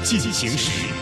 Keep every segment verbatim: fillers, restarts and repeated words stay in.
进行时。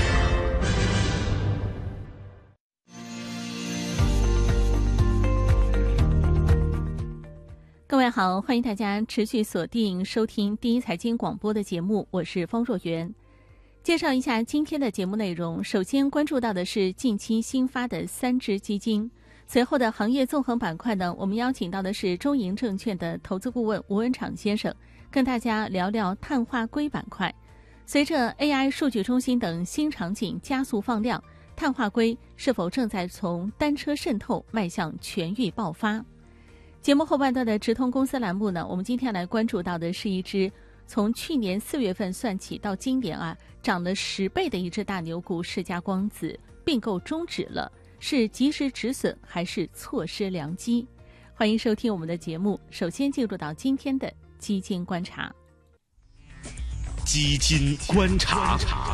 各位好，欢迎大家持续锁定收听第一财经广播的节目，我是方若媛。介绍一下今天的节目内容，首先关注到的是近期新发的三只基金，随后的行业纵横板块呢，我们邀请到的是中银证券的投资顾问吴文敞先生，跟大家聊聊碳化硅板块。随着 A I 数据中心等新场景加速放量，碳化硅是否正在从单车渗透迈向全域爆发？节目后半段的直通公司栏目呢，我们今天来关注到的是一只从去年四月份算起到今年啊涨了十倍的一只大牛股世嘉光子并购终止了，是及时止损还是错失良机？欢迎收听我们的节目。首先进入到今天的基金观察。 基金观察，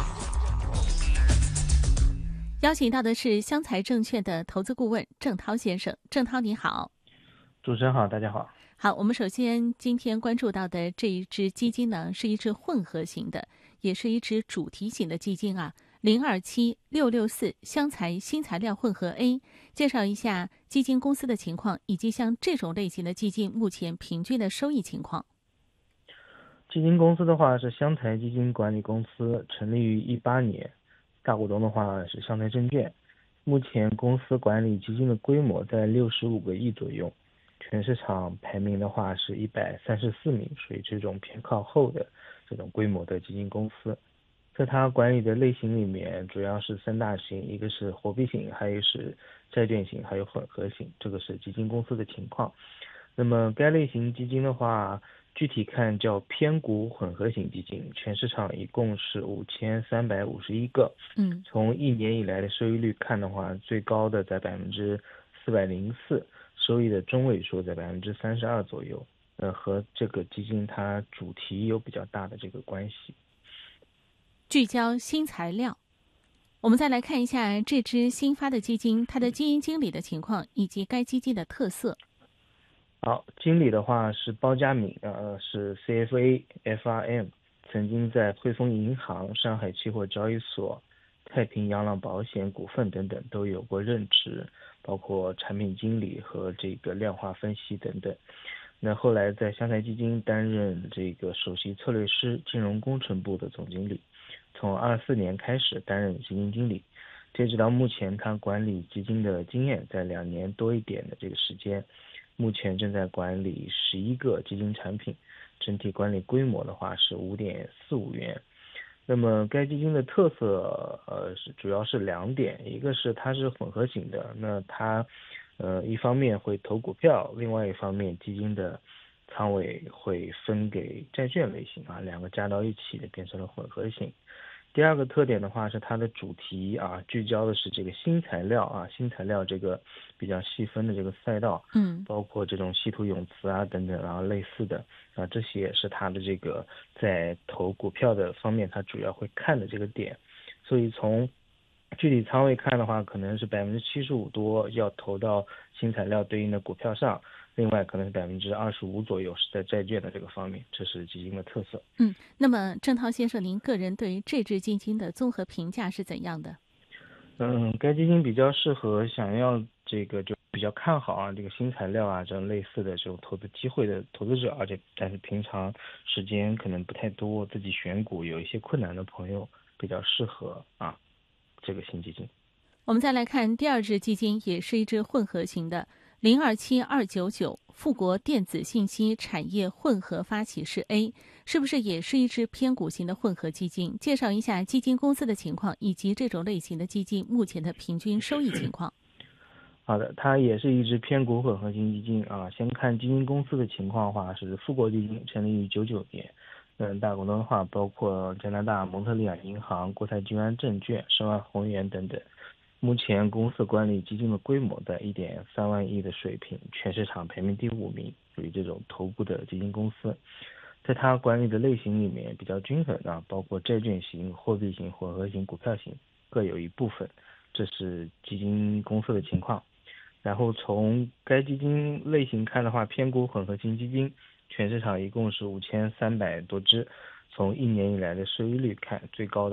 邀请到的是湘财证券的投资顾问郑涛先生。郑涛你好。 主持人好，大家好。 好，我们首先今天关注到的这一只基金呢，是一只混合型的，也是一只主题型的基金啊，零二七六六四湘财新材料混合 A。介绍一下基金公司的情况，以及像这种类型的基金目前平均的收益情况。 基金公司的话是湘财基金管理公司，成立于一八年，大股东的话是湘财证券。目前公司管理基金的规模在六十五个亿左右。全市场排名的话是一百三十四名，属于这种偏靠后的这种规模的基金公司。在它管理的类型里面，主要是三大型，一个是货币型，还有是债券型，还有混合型，这个是基金公司的情况。那么该类型基金的话，具体看叫偏股混合型基金，全市场一共是五千三百五十一个。 嗯， 从一年以来的收益率看的话，最高的在百分之四百零四。收益的中位数在百分之三十二左右，呃，和这个基金它主题有比较大的这个关系。 聚焦新材料，我们再来看一下这支新发的基金，它的基金经理的情况以及该基金的特色。 好，经理的话是包佳敏，呃，是 C F A F R M， 曾经在汇丰银行、上海期货交易所、太平洋朗保险股份等等都有过任职，包括产品经理和这个量化分析等等。那后来在湘财基金担任这个首席策略师、金融工程部的总经理，从二四年开始担任基金经理，截止到目前他管理基金的经验在两年多一点的这个时间，目前正在管理十一个基金产品，整体管理规模的话是五点四五元。那么该基金的特色呃是主要是两点，一个是它是混合型的，那它呃一方面会投股票，另外一方面基金的仓位会分给债券类型啊，两个加到一起的变成了混合型。第二个特点的话是它的主题啊，聚焦的是这个新材料啊，新材料这个比较细分的这个赛道， 嗯， 包括这种稀土永磁啊等等，然后类似的啊，这些也是它的这个在投股票的方面，它主要会看的这个点。所以从具体仓位看的话，可能是百分之七十五多要投到新材料对应的股票上，另外可能是百分之二十五左右是在债券的这个方面，这是基金的特色。 嗯，那么郑涛先生，您个人对于这支基金的综合评价是怎样的？ 嗯，该基金比较适合想要这个就比较看好啊这个新材料啊这种类似的这种投资机会的投资者，而且但是平常时间可能不太多，自己选股有一些困难的朋友比较适合啊这个新基金。 我们再来看第二支基金，也是一支混合型的零二七二九九富国电子信息产业混合发起式 A， 是不是也是一支偏股型的混合基金？介绍一下基金公司的情况，以及这种类型的基金目前的平均收益情况。 好的，它也是一支偏股混合型基金啊。先看基金公司的情况的话，是富国基金，成立于九九年。嗯，大股东的话包括加拿大蒙特利尔银行、国泰君安证券、申万宏源等等。目前公司管理基金的规模在一点三万亿的水平，全市场排名第五名，属于这种头部的基金公司。在它管理的类型里面比较均衡啊，包括债券型、货币型、混合型、股票型各有一部分，这是基金公司的情况。然后从该基金类型看的话，偏股混合型基金全市场一共是五千三百多只，从一年以来的收益率看，最高的